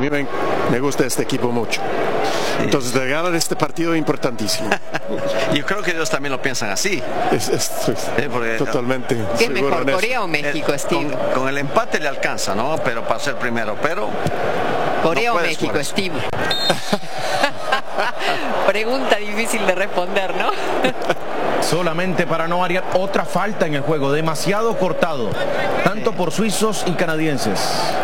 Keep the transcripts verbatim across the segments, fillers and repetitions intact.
mí me, me gusta este equipo mucho. Entonces, de ganar este partido es importantísimo. Yo creo que ellos también lo piensan así. Es, es, es ¿Eh? Porque, totalmente. ¿Qué mejor, Corea o México, el, Steve? Con, con el empate le alcanza, ¿no? Pero para ser primero, pero... Corea no o México, Steve. Pregunta difícil de responder, ¿no? Solamente para no variar, otra falta en el juego, demasiado cortado, tanto por suizos y canadienses.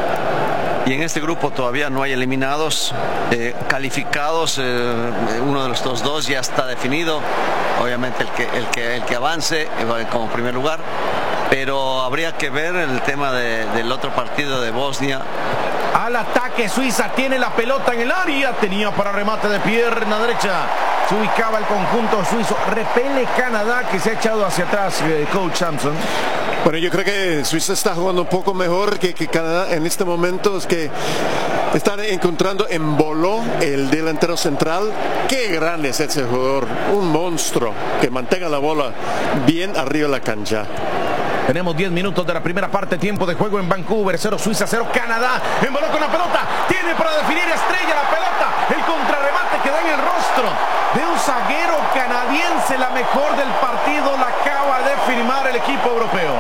Y en este grupo todavía no hay eliminados, eh, calificados, eh, uno de los dos, dos ya está definido, obviamente el que, el que, el que avance eh, como primer lugar, pero habría que ver el tema de, del otro partido de Bosnia. Al ataque, Suiza tiene la pelota en el área, tenía para remate de pierna derecha, se ubicaba el conjunto suizo, repele Canadá que se ha echado hacia atrás, eh, coach Samson. Bueno, yo creo que Suiza está jugando un poco mejor que, que Canadá en este momento. Es que están encontrando en Boló, el delantero central. Qué grande es ese jugador, un monstruo que mantenga la bola bien arriba de la cancha. Tenemos diez minutos de la primera parte, tiempo de juego en Vancouver, cero Suiza, cero Canadá. Emboló con la pelota, tiene para definir, estrella la pelota, el contrarremate que da en el rostro de un zaguero canadiense, la mejor del partido, la acaba de firmar el equipo europeo.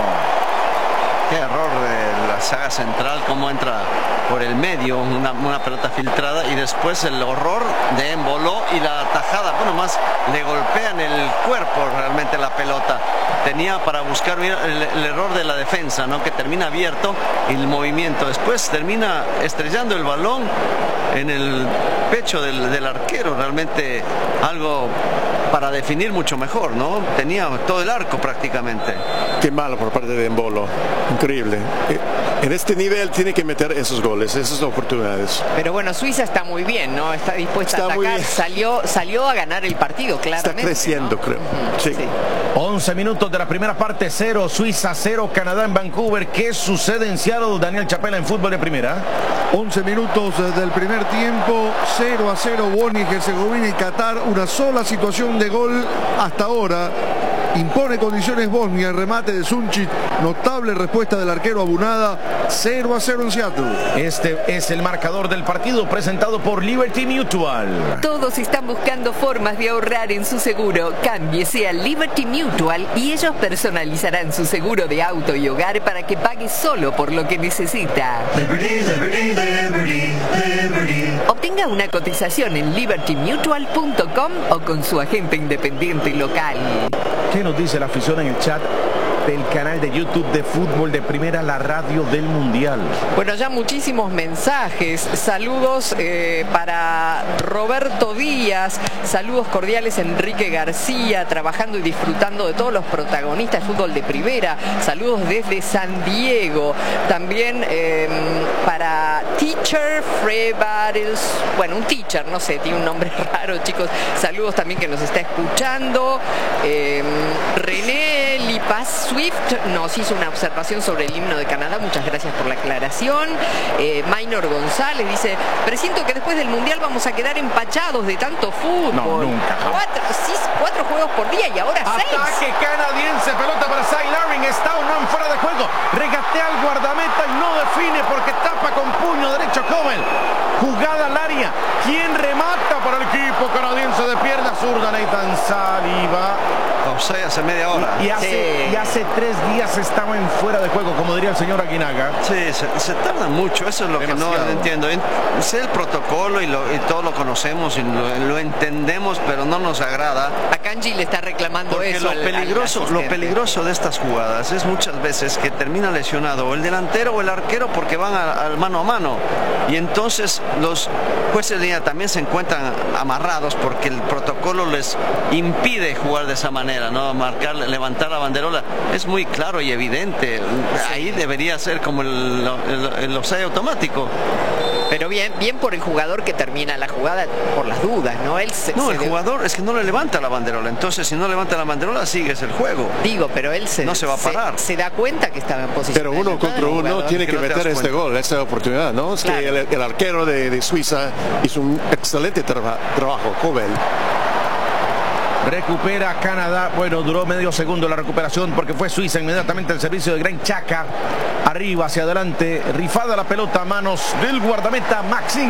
Qué error de la saga central, cómo entra por el medio, una, una pelota filtrada, y después el horror de Emboló y la tajada, bueno, más le golpean el cuerpo realmente la pelota. Tenía para buscar el, el error de la defensa, ¿no? Que termina abierto y el movimiento. Después termina estrellando el balón en el pecho del, del arquero. Realmente algo para definir mucho mejor, ¿no? Tenía todo el arco prácticamente. Qué malo por parte de Embolo. Increíble. En este nivel tiene que meter esos goles, esas oportunidades. Pero bueno, Suiza está muy bien, ¿no? Está dispuesta está a atacar. Salió, salió a ganar el partido, claramente. Está creciendo, ¿no? Creo. Sí. Sí. once minutos de la primera parte, cero Suiza, cero Canadá en Vancouver. ¿Qué sucede en Seattle, Daniel Chapela, en fútbol de primera? once minutos del primer tiempo, cero a cero Bosnia y Herzegovina y Qatar. Una sola situación de gol hasta ahora. Impone condiciones Bosnia, el remate de Sunčić, notable respuesta del arquero Abunada, cero a cero en Seattle. Este es el marcador del partido presentado por Liberty Mutual. Todos están buscando formas de ahorrar en su seguro. Cámbiese a Liberty Mutual y ellos personalizarán su seguro de auto y hogar para que pague solo por lo que necesita. Liberty, Liberty, Liberty, Liberty. Obtenga una cotización en liberty mutual punto com o con su agente independiente local. ¿Qué nos dice la afición en el chat del canal de YouTube de Fútbol de Primera, la radio del Mundial? Bueno, ya muchísimos mensajes. Saludos eh, para Roberto Díaz, saludos cordiales Enrique García, trabajando y disfrutando de todos los protagonistas de Fútbol de Primera. Saludos desde San Diego. También eh, para Teacher Frebares, bueno, un teacher, no sé, tiene un nombre raro, chicos. Saludos también que nos está escuchando. Eh, René Lipas Swift nos hizo una observación sobre el himno de Canadá, muchas gracias por la aclaración. eh, Maynor González dice: presiento que después del Mundial vamos a quedar empachados de tanto fútbol. No, nunca. Cuatro, sí, cuatro juegos por día y ahora seis. Ataque canadiense, pelota para Cy Laring, está o no en fuera de juego, regatea al guardameta y no define porque tapa con puño derecho Cobel. Jugada al área, ¿quién remata para el equipo canadiense de pierna zurda? Nathan Saliba. O sea, hace media hora. Y hace, Sí. y hace tres días estaba en fuera de juego, como diría el señor Aguinaga. Sí, se, se tarda mucho, eso es lo Demasiado. que no entiendo. Sé el protocolo y, lo, y todos lo conocemos y lo, lo entendemos, pero no nos agrada. A Kanji le está reclamando Porque eso. lo al- al peligroso, lo asistente. peligroso de estas jugadas es muchas veces que termina lesionado o el delantero o el arquero porque van a- al mano a mano. Y entonces los jueces de línea también se encuentran amarrados porque el protocolo les impide jugar de esa manera, ¿no? Marcar, levantar la banderola. Es muy claro y evidente. Ahí debería ser como el, el, el offside automático. Pero bien, bien por el jugador que termina la jugada por las dudas, ¿no? Él se, No, se el de- jugador es que no le levanta la banderola. Entonces, si no levanta la banderola, sigues el juego. Digo, pero él se, No se va a parar. Se, se da cuenta que estaba en posición. Pero de uno anotar contra el uno jugador. tiene que que no te meter das este cuenta. gol, esta oportunidad, ¿no? Es Claro. que el, el arquero de, de Suiza hizo un excelente traba- trabajo, Cobel. Recupera Canadá. Bueno, duró medio segundo la recuperación porque fue Suiza inmediatamente el servicio de Gran Chaca. Arriba, hacia adelante. Rifada la pelota a manos del guardameta Maxim.